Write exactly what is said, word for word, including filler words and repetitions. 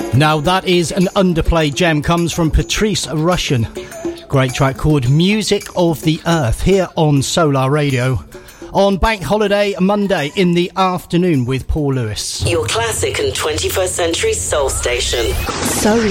Now that is an underplayed gem, comes from Patrice Rushen. Great track called Music of the Earth here on Solar Radio on Bank Holiday Monday in the afternoon with Paul Lewis. Your classic and twenty-first century soul station. Solar.